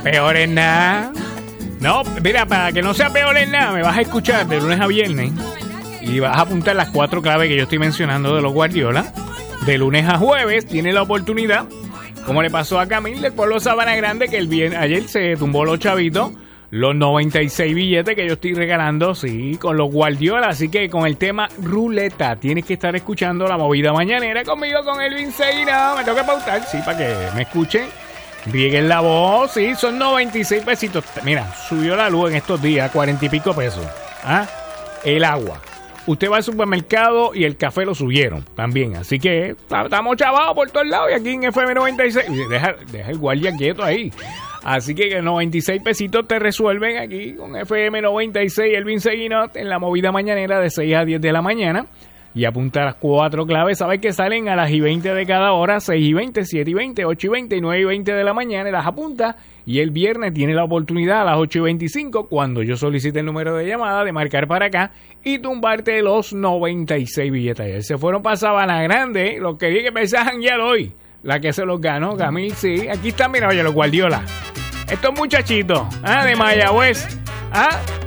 Peor en nada. No, mira, para que no sea peor en nada, me vas a escuchar de lunes a viernes y vas a apuntar las 4 claves que yo estoy mencionando de los Guardiola. De lunes a jueves tienes la oportunidad, como le pasó a Camil del pueblo Sabana Grande, que ayer se tumbó los chavitos, los 96 billetes que yo estoy regalando, sí, con los Guardiola. Así que con el tema ruleta tienes que estar escuchando la movida mañanera conmigo, con Elvin Seguina. Me tengo que pautar, sí, para que me escuchen. Rieguen la voz, sí, son 96 pesitos. Mira, subió la luz en estos días, 40 y pico pesos. ¿Ah? El agua. Usted va al supermercado y el café lo subieron también. Así que estamos chavados por todos lados. Y aquí en FM 96, deja el guardia quieto ahí. Así que 96 pesitos te resuelven aquí con FM 96, Elvin Seguino, en la movida mañanera de 6 a 10 de la mañana. Y apunta las 4 claves. Sabes que salen a las y 20 de cada hora, 6 y 20, 7 y 20, 8 y 20 y 9 y 20 de la mañana. Y las apunta. Y el viernes tiene la oportunidad a las 8 y 25, cuando yo solicite el número de llamada, de marcar para acá y tumbarte los 96 billetes. Ayer se fueron para Sabana Grande, los que dije que pensaban ya hoy. La que se los ganó, Camil, sí. Aquí están, mira, oye, los Guardiola. Estos muchachitos, de Mayagüez,